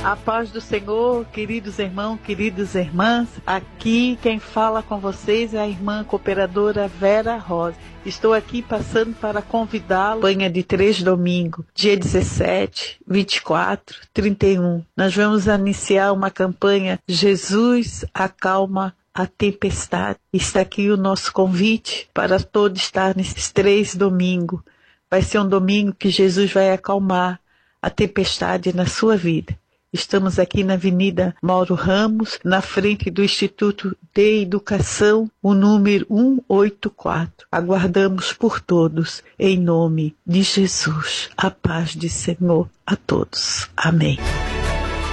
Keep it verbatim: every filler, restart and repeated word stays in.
A paz do Senhor, queridos irmãos, queridas irmãs. Aqui quem fala com vocês é a irmã cooperadora Vera Rosa. Estou aqui passando para convidá-lo para a campanha de três domingos, dia dezessete, vinte e quatro, trinta e um. Nós vamos iniciar uma campanha Jesus acalma a tempestade. Está aqui o nosso convite para todos estar nesses três domingos. Vai ser um domingo que Jesus vai acalmar a tempestade na sua vida. Estamos aqui na Avenida Mauro Ramos, na frente do Instituto de Educação, o número cento e oitenta e quatro. Aguardamos por todos, em nome de Jesus. A paz do Senhor a todos. Amém.